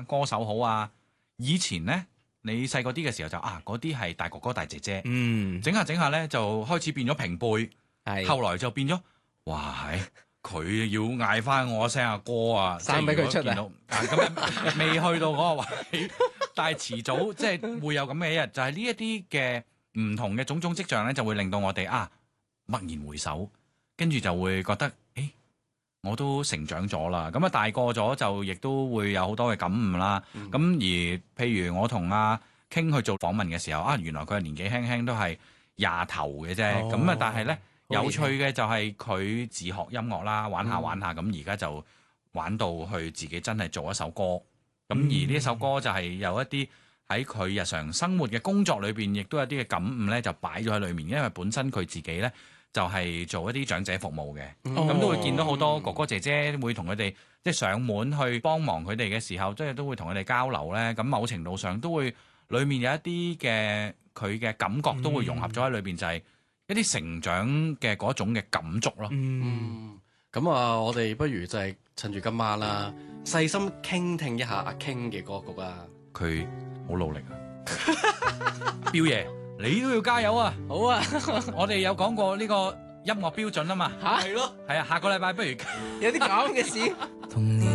歌手好啊。以前咧，你細個啲嘅時候就嗰啲係大哥哥大姐姐，整下整下咧就開始變咗平輩，後來就變咗，哇佢要嗌翻我聲阿哥啊， 生俾佢出啊！咁未去到嗰個位，但係遲早即係會有咁嘅一日，就係呢一啲嘅唔同嘅種種跡象咧，就會令到我哋默然回首，跟住就會覺得，我都成長咗啦。咁大個咗就亦都會有好多嘅感悟啦。咁而譬如我同阿King去做訪問嘅時候，原來佢係年紀輕輕都係廿頭嘅啫。咁但係咧。有趣嘅就係佢自學音樂啦，玩下玩下，咁而家就玩到去自己真係做一首歌。咁而呢一首歌就係有一啲喺佢日常生活嘅工作裏邊，亦都有啲嘅感悟咧，就擺咗喺裏面。因為本身佢自己咧就係做一啲長者服務嘅，咁都會見到好多哥哥姐姐會同佢哋即係上門去幫忙佢哋嘅時候，即係都會同佢哋交流咧。咁某程度上都會裏面有一啲嘅佢嘅感覺都會融合咗喺裏邊，就係一啲成長嘅嗰種嘅感觸咯。 咁我哋不如就係趁住今晚啦，細心傾聽一下阿 King 嘅歌曲啊。 佢好努力啊，彪爺，你都要加油啊！ 好啊， 我哋有講過呢個音樂標準啊嘛。 係咯， 係啊，下個禮拜不如有啲咁嘅事。